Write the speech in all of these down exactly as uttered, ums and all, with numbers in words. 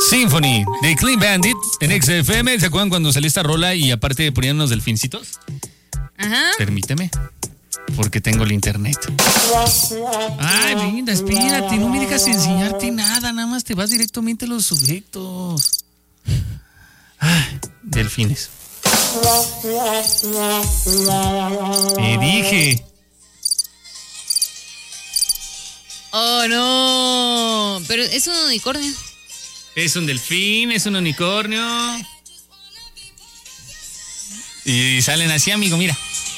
Symphony de Clean Bandit en X F M. ¿Se acuerdan cuando salió esta rola y aparte ponían unos delfincitos? Ajá. Permíteme, porque tengo el internet. Ay, linda, espérate, no me dejas enseñarte nada, nada más te vas directamente a los sujetos. Ay, delfines. Te dije. Oh, no. Pero es un unicornio. Es un delfín, es un unicornio. Y salen así, amigo, mira.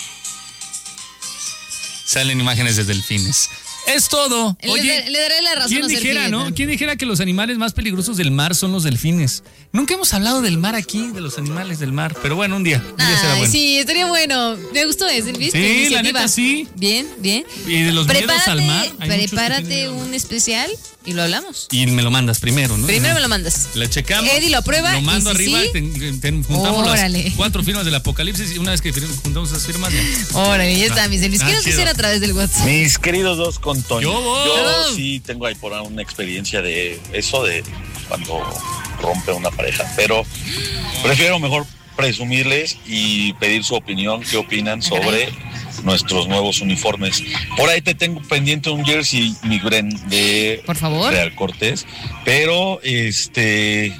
Salen imágenes de delfines. Es todo. Le, Oye, le daré la razón ¿quién a dijera, Sergio, no? ¿Quién dijera que los animales más peligrosos del mar son los delfines? Nunca hemos hablado del mar aquí, de los animales del mar. Pero bueno, un día. Un día Ay, será bueno. Sí, estaría bueno. Me gustó ese, ¿viste? Sí, Iniciativa. la neta sí. Bien, bien. Y de los miedos Prepárate, al mar. hay muchos que prepárate tienen miedo. un especial y lo hablamos. Y me lo mandas primero, ¿no? Primero me lo mandas. La checamos. Eddie lo aprueba. Lo mando y si arriba. sí, te, te juntamos órale. las cuatro firmas del apocalipsis y una vez que juntamos esas firmas ya. Órale, ya está, mis Elvis. Ah, ¿Qué nos chido. hacer a través del WhatsApp? Mis queridos dos con Toño. Yo, Yo sí tengo ahí por ahí una experiencia de eso, de cuando rompe una pareja, pero prefiero mejor presumirles y pedir su opinión, qué opinan sobre nuestros nuevos uniformes. Por ahí te tengo pendiente un jersey Migren de Por favor. Real Cortés, pero este,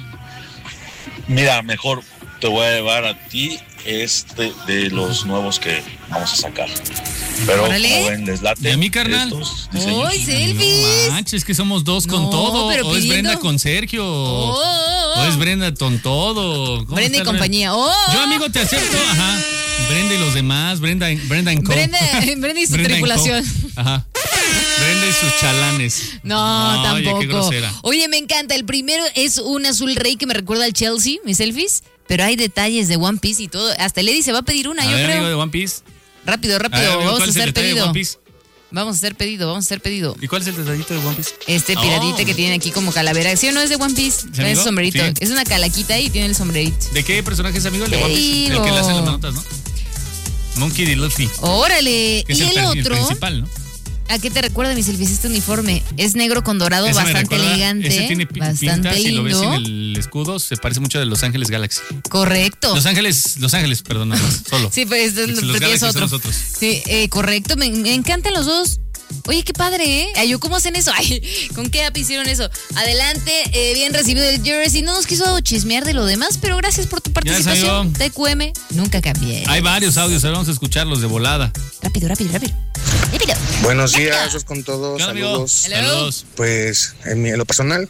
mira, mejor te voy a llevar a ti este de los nuevos que vamos a sacar. Pero Órale. como ven, les late. ¿Y a mí, carnal? estos diseños. ¡Uy, selfies! No manches, que somos dos con No, todo. pero O es pidiendo- Brenda con Sergio. Oh, oh, oh. O es Brenda con todo. ¿Cómo Brenda y está, compañía. ¡Oh! Yo, amigo, te acepto. Ajá. Brenda y los demás. Brenda, Brenda en Co. Brenda, Brenda y su Brenda en tripulación. Co. Ajá. Brenda y sus chalanes. No, Oye, tampoco. qué grosera. Oye, me encanta. El primero es un azul rey que me recuerda al Chelsea, mis selfies. Pero hay detalles de One Piece y todo. Hasta el Eddie se va a pedir una, A yo ver, creo. amigo de One Piece. Rápido, A ver, rápido. amigo, vamos ¿cuál a es el hacer detalle de pedido. One Piece? Vamos a hacer pedido, vamos a hacer pedido. ¿Y cuál es el detallito de One Piece? Este piratita Oh. que tiene aquí como calavera. ¿Sí o no es de One Piece? ¿Sí, Es amigo? sombrerito. Sí. Es una calaquita y tiene el sombrerito. ¿De qué personaje es, amigo? El de One Piece. El Digo. que le hace las manotas, ¿no? Monkey D. Luffy. Órale. Que es Y el, el per- el otro, principal, ¿no? ¿a qué te recuerda, mis selfies? Este uniforme es negro con dorado, Ese me bastante recuerda- elegante. Ese tiene pi- bastante pinta, si lo ves lindo. en el escudo, se parece mucho a de Los Ángeles Galaxy. Correcto. Los Ángeles, Los Ángeles, perdón, nada más, solo. Sí, pues es, Los es Galaxy son otro. nosotros. Sí, eh, correcto. Me, me encantan los dos. Oye, qué padre, ¿eh? Ay, yo, ¿cómo hacen eso? Ay, ¿con qué app hicieron eso? Adelante, eh, bien recibido el jersey. No nos quiso chismear de lo demás, pero gracias por tu participación. T Q M, nunca cambié. Hay varios audios, ahora vamos a escucharlos de volada. Rápido, rápido, rápido. Rápido. Buenos días, os con todos, ¿Qué onda, amigo? saludos. Hello. Saludos. Pues en, mi- en lo personal,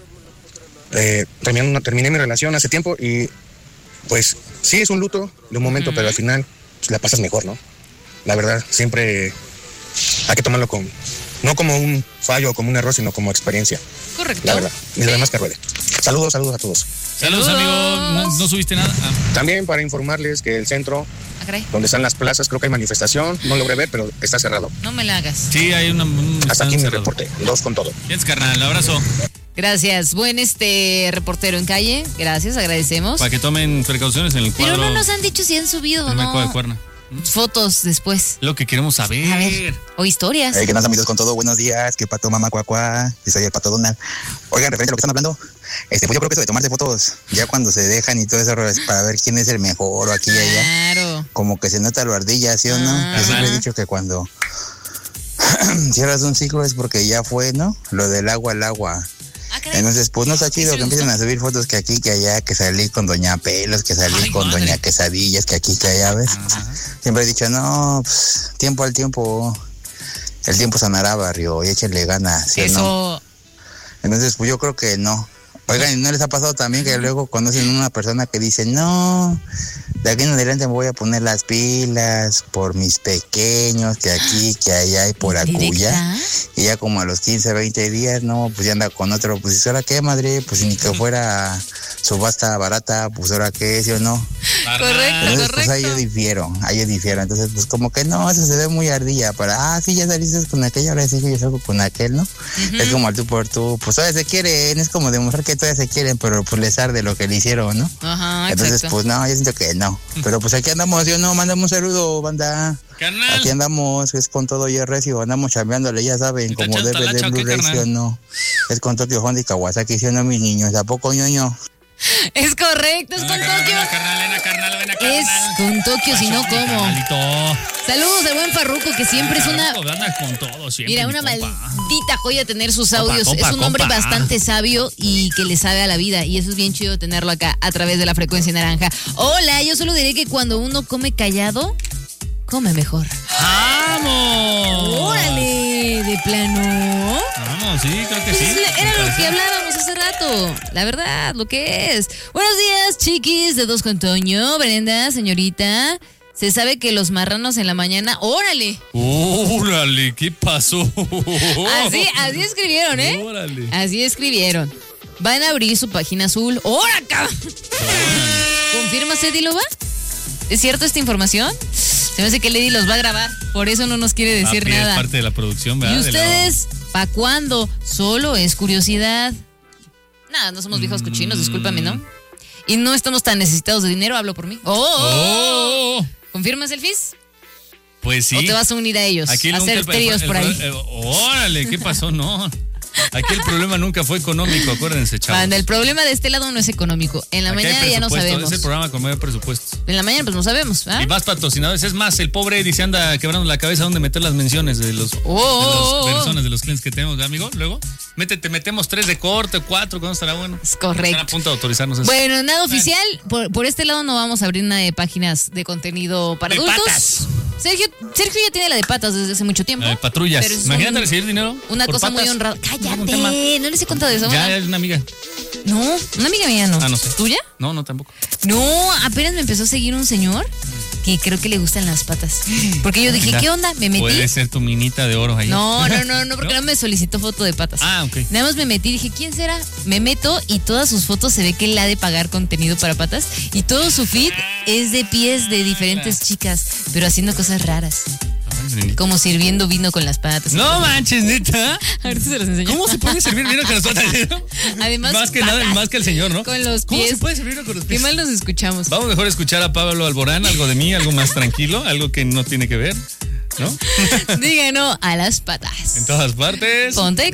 eh, terminé, una- terminé mi relación hace tiempo y pues sí es un luto de un momento, pero al final pues, la pasas mejor, ¿no? La verdad, siempre hay que tomarlo con, no como un fallo o como un error, sino como experiencia, Correcto. la verdad. Y lo demás que ruede. Saludos, saludos a todos. Saludos, Saludos. amigo. ¿No, no subiste nada? Ah. También para informarles que el centro, Ah, caray. donde están las plazas, creo que hay manifestación, no logré ver, pero está cerrado. No me la hagas. Sí, hay una. Un Hasta aquí mi cerrado. reporte, dos con todo. Bien, carnal, abrazo. Gracias. Buen este reportero en calle. Gracias, agradecemos. Para que tomen precauciones en el cuadro. Pero no nos han dicho si han subido o el marco de no cuerna. fotos después. Lo que queremos saber. A ver. O historias. Hey, ¿qué tal, amigos? Con todo, buenos días. ¿Qué pato, mamá, cuacuá? Yo soy el pato Donald. Oigan, referente a lo que están hablando, este, pues yo creo que eso de tomarse fotos, ya cuando se dejan y todo eso, es para ver quién es el mejor o aquí y allá, Claro. como que se nota lo ardilla, ¿sí o no? Ah. Yo siempre he Ajá. dicho que cuando cierras un ciclo es porque ya fue, ¿no? Lo del agua al agua. Ah, caray. Entonces, pues no está chido ¿Sí que le gustó? empiecen a subir fotos que aquí, que allá, que salí con Doña Pelos, que salí Ay, con madre. Doña Quesadillas, que aquí, que allá, ¿ves? Ajá. Siempre he dicho, no, pues, tiempo al tiempo, el tiempo sanará, barrio, y échenle ganas, ¿sí o no? Eso. Entonces, pues yo creo que no. Oigan, ¿y no les ha pasado también que luego conocen una persona que dice, no, de aquí en adelante me voy a poner las pilas por mis pequeños, que aquí, que allá y por acuya? ¿Directa? Y ya como a los quince, veinte días, no, pues ya anda con otro, pues ¿ahora qué, madre? Pues ni que fuera subasta barata, pues ¿ahora qué, sí o no? Correcto, Entonces, pues ahí yo correcto. difiero, ahí yo difiero. Entonces, pues como que no, eso se ve muy ardilla para, ah, sí, ya saliste con aquella, ahora sí que yo salgo con aquel, ¿no? Es como el tú por tú, pues todavía se quieren, es como demostrar que todavía se quieren, pero pues les arde lo que le hicieron, ¿no? Ajá, Entonces, exacto. pues no, yo siento que no. no. Pero pues aquí andamos, yo no, mandamos un saludo, banda. Carnal. Aquí andamos, es con todo y el recio, andamos chambeándole, ya saben, ¿Te como echas debe de talacha o qué, Blu-ray, ¿sí carnal? o no? Es con Tokio Honda y Kawasaki, ¿sí o no, mis niños? ¿A poco, ñoño? Es correcto, es con Ven a, Tokio. ven a, carnal, ven a, carnal, ven a, carnal. Es con Tokio, si no, Mi ¿cómo? carnalito. Saludos al buen Farruko, que siempre es una... Farruko, anda con todo siempre, Mira, mi una compa. maldita joya tener sus Compa, audios. compa, es un hombre compa. bastante sabio y que le sabe a la vida. Y eso es bien chido tenerlo acá a través de la frecuencia naranja. Hola, yo solo diré que cuando uno come callado, come mejor. ¡Vamos! ¡Órale! De plano. Vamos, sí, creo que Pues sí. es- era lo que hablábamos hace rato. La verdad, lo que es. Buenos días, chiquis de Dos con Toño. Brenda, señorita. Se sabe que los marranos en la mañana. ¡Órale! ¡Órale! ¿Qué pasó? Así, así escribieron, ¿eh? ¡Órale! Así escribieron. Van a abrir su página azul. ¡Ora acá! ¿Confirmas, Eddie Loba? ¿Es cierto esta información? Se me hace que Lady los va a grabar. Por eso no nos quiere decir Papi, nada. Es parte de la producción, ¿verdad? ¿Y De la- ustedes? ¿Pa' cuándo? Solo es curiosidad. Nada, no somos viejos cochinos, discúlpame, ¿no? Y no estamos tan necesitados de dinero, hablo por mí. ¡Oh! oh, oh. ¡Oh! ¿Confirmas el Fizz? Pues sí. ¿O te vas a unir a ellos? Aquí a nunca hacer el- tríos el- por ahí. el- el- ¡Órale! ¿Qué pasó? No. Aquí el problema nunca fue económico, acuérdense, chavos. Banda, el problema de este lado no es económico. En la Aquí hay mañana ya no presupuesto, sabemos. Es el programa con mayor presupuesto. En la mañana pues no sabemos, ¿ah? Y más patrocinadores. Es más, el pobre Eddie se anda quebrando la cabeza donde meter las menciones de los, Oh, de oh, oh. las personas, de los clientes que tenemos, ¿verdad, amigo? Luego, métete, metemos tres de corte, cuatro, ¿cuándo estará bueno? Es correcto. Están a punto de autorizarnos eso. Bueno, nada oficial. Por, por este lado no vamos a abrir nada de páginas de contenido para De adultos. patas. Sergio, Sergio ya tiene la de patas desde hace mucho tiempo. La de patrullas. Pero es Imagínate un- recibir dinero. Una por cosa muy patas. honrada. Un tema. Cállate, no les he contado eso. Ya ¿verdad? es una amiga. No, una amiga mía no. Ah, no sé. ¿Tuya? No, no, tampoco. No, apenas me empezó a seguir un señor que creo que le gustan las patas. Porque yo dije, Mira, ¿qué onda? Me metí. Puede ser tu minita de oro ahí. No, no, no, no, porque no, me solicitó foto de patas. Ah, ok. Nada más me metí y dije, ¿quién será? Me meto y todas sus fotos se ve que él ha de pagar contenido para patas. Y todo su feed es de pies de diferentes chicas, pero haciendo cosas raras. Ay, nenita. Como sirviendo vino con las patas. No manches, neta. Ahorita se los enseño. ¿Cómo se puede servir vino con las patas? Además, más que nada, patas más que el señor, ¿no? con los ¿Cómo pies. se puede servir vino con los Qué pies? mal nos escuchamos. Vamos mejor a escuchar a Pablo Alborán, algo de mí, algo más tranquilo, algo que no tiene que ver, ¿no? Díganos a las patas. En todas partes. Ponte